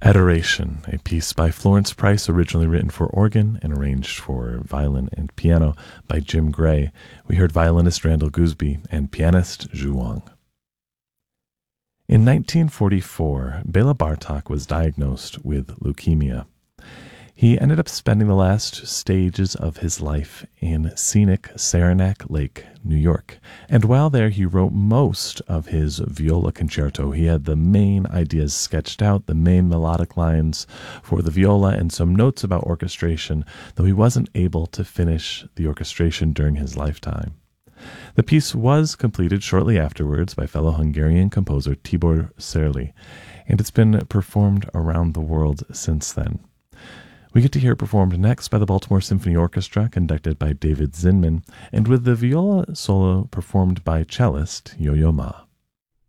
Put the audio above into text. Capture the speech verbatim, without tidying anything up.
Adoration, a piece by Florence Price, originally written for organ and arranged for violin and piano by Jim Gray. We heard violinist Randall Gooseby and pianist Zhu Wang. In nineteen forty-four, Bela Bartok was diagnosed with leukemia. He ended up spending the last stages of his life in scenic Saranac Lake, New York. And while there, he wrote most of his viola concerto. He had the main ideas sketched out, the main melodic lines for the viola, and some notes about orchestration, though he wasn't able to finish the orchestration during his lifetime. The piece was completed shortly afterwards by fellow Hungarian composer Tibor Szély, and it's been performed around the world since then. We get to hear it performed next by the Baltimore Symphony Orchestra, conducted by David Zinman, and with the viola solo performed by cellist Yo-Yo Ma.